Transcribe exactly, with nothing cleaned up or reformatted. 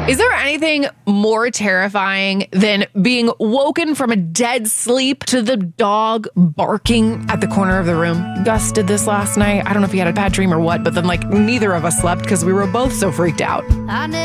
Is there anything more terrifying than being woken from a dead sleep to the dog barking at the corner of the room? Gus did this last night. I don't know if he had a bad dream or what, but then like neither of us slept because we were both so freaked out.